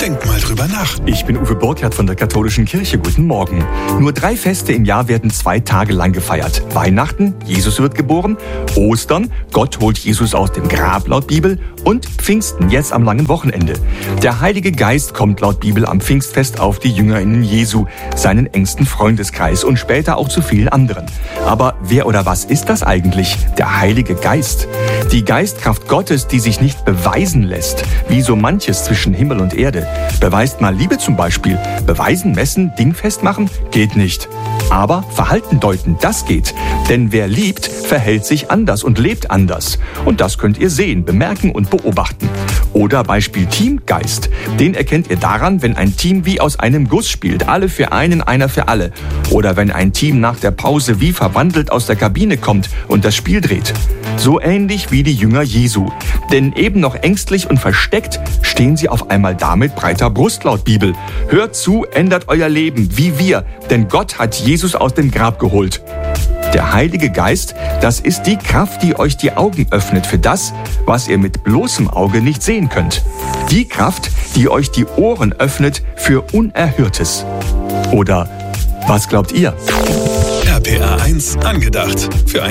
Denk mal drüber nach. Ich bin Uwe Burkhardt von der Katholischen Kirche. Guten Morgen. Nur 3 Feste im Jahr werden 2 Tage lang gefeiert. Weihnachten, Jesus wird geboren. Ostern, Gott holt Jesus aus dem Grab laut Bibel. Und Pfingsten, jetzt am langen Wochenende. Der Heilige Geist kommt laut Bibel am Pfingstfest auf die JüngerInnen Jesu, seinen engsten Freundeskreis und später auch zu vielen anderen. Aber wer oder was ist das eigentlich? Der Heilige Geist. Die Geistkraft Gottes, die sich nicht beweisen lässt, wie so manches zwischen Himmel und Erde. Beweist mal Liebe zum Beispiel. Beweisen, messen, dingfest machen? Geht nicht. Aber Verhalten deuten, das geht. Denn wer liebt, verhält sich anders und lebt anders. Und das könnt ihr sehen, bemerken und beobachten. Oder Beispiel Teamgeist. Den erkennt ihr daran, wenn ein Team wie aus einem Guss spielt. Alle für einen, einer für alle. Oder wenn ein Team nach der Pause wie verwandelt aus der Kabine kommt und das Spiel dreht. So ähnlich wie die Jünger Jesu. Denn eben noch ängstlich und versteckt stehen sie auf einmal da mit breiter Brust laut Bibel. Hört zu, ändert euer Leben, wie wir. Denn Gott hat Jesus aus dem Grab geholt. Der Heilige Geist, das ist die Kraft, die euch die Augen öffnet für das, was ihr mit bloßem Auge nicht sehen könnt. Die Kraft, die euch die Ohren öffnet für Unerhörtes. Oder was glaubt ihr? RPA 1 angedacht. Für ein